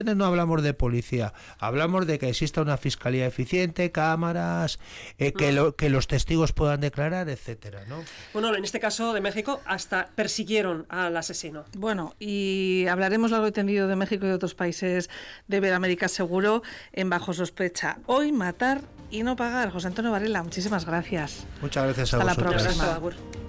No hablamos de policía, hablamos de que exista una fiscalía eficiente, cámaras, que los testigos puedan declarar, etcétera, ¿no? Bueno, en este caso de México hasta persiguieron al asesino. Bueno, y hablaremos largo y tendido de México y de otros países de Iberoamérica seguro en Bajo Sospecha. Hoy matar y no pagar. José Antonio Varela, muchísimas gracias. Muchas gracias a vosotros. Hasta la próxima. Agur.